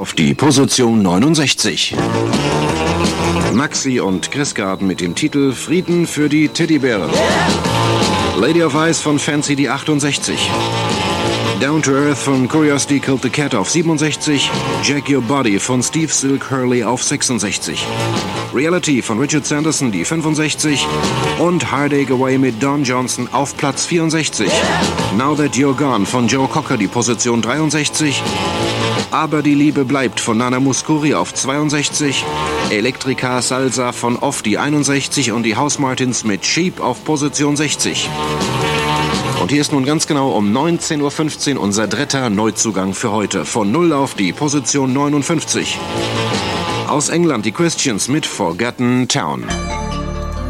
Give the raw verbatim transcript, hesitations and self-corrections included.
Auf die Position neunundsechzig. Maxi und Chris Garden mit dem Titel Frieden für die Teddybären. Lady of Ice von Fancy die achtundsechzig. Down to Earth von Curiosity Killed the Cat auf siebenundsechzig. Jack Your Body von Steve Silk Hurley auf sechsundsechzig. Reality von Richard Sanderson die fünfundsechzig. Und Heartache Away mit Don Johnson auf Platz vierundsechzig. Now That You're Gone von Joe Cocker die Position dreiundsechzig. Aber die Liebe bleibt von Nana Mouskouri auf zweiundsechzig. Electrica Salsa von Off die einundsechzig und die House Martins mit Sheep auf Position sechzig. Und hier ist nun ganz genau um neunzehn Uhr fünfzehn unser dritter Neuzugang für heute. Von null auf die Position neunundfünfzig. Aus England die Christians mit Forgotten Town.